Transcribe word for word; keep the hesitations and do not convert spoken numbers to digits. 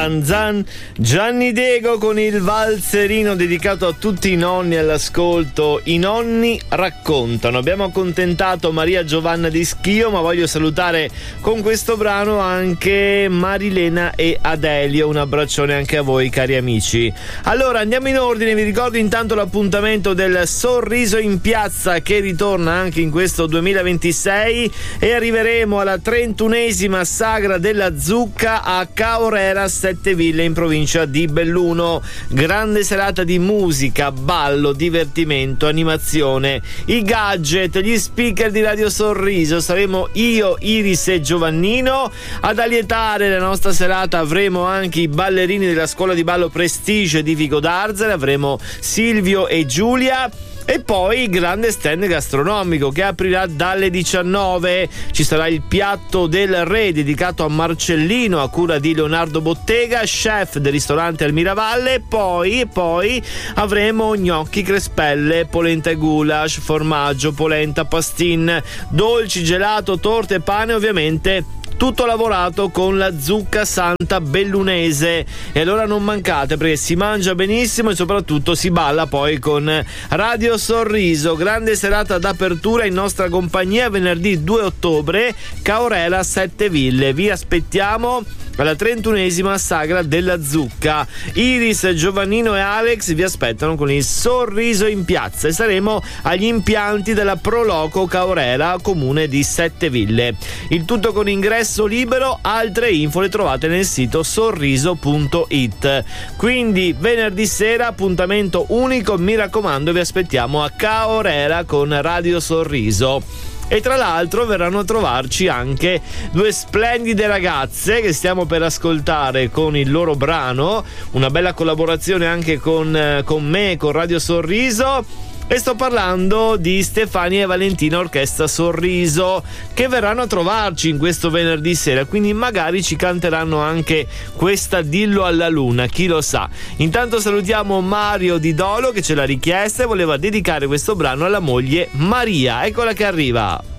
zan zan. Gianni Diego con il valzerino dedicato a tutti i nonni all'ascolto. I nonni raccontano. Abbiamo accontentato Maria Giovanna di Schio, ma voglio salutare con questo brano anche Marilena e Adelio. Un abbraccione anche a voi, cari amici. Allora andiamo in ordine. Vi ricordo intanto l'appuntamento del Sorriso in Piazza, che ritorna anche in questo duemilaventisei, e arriveremo alla trentunesima sagra della zucca a Caorera Sette Ville in provincia di Belluno. Grande serata di musica, ballo, divertimento, animazione, i gadget, gli speaker di Radio Sorriso. Saremo io, Iris e Giovannino. Ad allietare la nostra serata avremo anche i ballerini della scuola di ballo Prestige di Vico d'Arzere, avremo Silvio e Giulia. E poi il grande stand gastronomico che aprirà dalle diciannove. Ci sarà il piatto del re dedicato a Marcellino a cura di Leonardo Bottega, chef del ristorante al Miravalle. Poi, poi avremo gnocchi, crespelle, polenta e goulash, formaggio, polenta, pastin, dolci, gelato, torte e pane, ovviamente tutto lavorato con la zucca santa bellunese. E allora non mancate, perché si mangia benissimo e soprattutto si balla poi con Radio Sorriso. Grande serata d'apertura in nostra compagnia venerdì due ottobre, Caorela Sette Ville. Vi aspettiamo alla trentunesima sagra della zucca. Iris, Giovannino e Alex vi aspettano con il Sorriso in Piazza e saremo agli impianti della Proloco Caorera, comune di Sette Ville. Il tutto con ingresso libero. Altre info le trovate nel sito sorriso punto it. Quindi venerdì sera appuntamento unico, mi raccomando, vi aspettiamo a Caorera con Radio Sorriso. E tra l'altro verranno a trovarci anche due splendide ragazze che stiamo per ascoltare con il loro brano, una bella collaborazione anche con, con me, con Radio Sorriso. E sto parlando di Stefania e Valentina Orchestra Sorriso, che verranno a trovarci in questo venerdì sera, quindi magari ci canteranno anche questa Dillo alla Luna, chi lo sa. Intanto salutiamo Mario di Dolo che ce l'ha richiesta e voleva dedicare questo brano alla moglie Maria. Eccola che arriva.